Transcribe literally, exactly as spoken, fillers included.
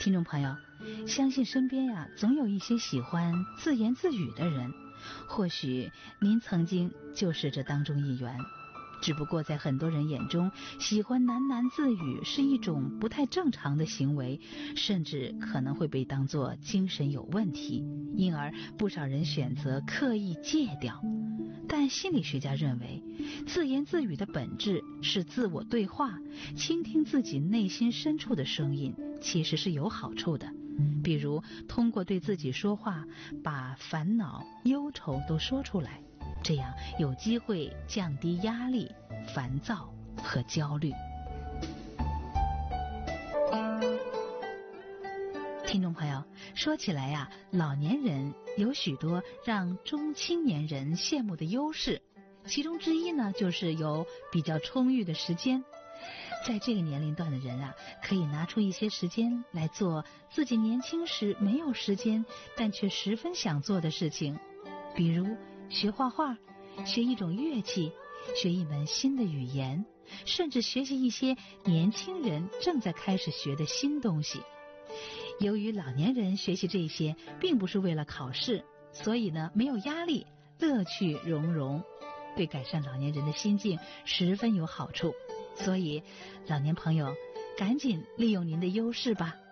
听众朋友，相信身边呀、啊、总有一些喜欢自言自语的人，或许您曾经就是这当中一员。只不过在很多人眼中，喜欢喃喃自语是一种不太正常的行为，甚至可能会被当作精神有问题，因而不少人选择刻意戒掉。但心理学家认为，自言自语的本质是自我对话，倾听自己内心深处的声音其实是有好处的。比如通过对自己说话，把烦恼忧愁都说出来，这样有机会降低压力、烦躁和焦虑。听众朋友，说起来呀、啊，老年人有许多让中青年人羡慕的优势，其中之一呢，就是有比较充裕的时间。在这个年龄段的人啊，可以拿出一些时间来做自己年轻时没有时间但却十分想做的事情，比如学画画，学一种乐器，学一门新的语言，甚至学习一些年轻人正在开始学的新东西。由于老年人学习这些并不是为了考试，所以呢没有压力，乐趣融融，对改善老年人的心境十分有好处。所以老年朋友，赶紧利用您的优势吧。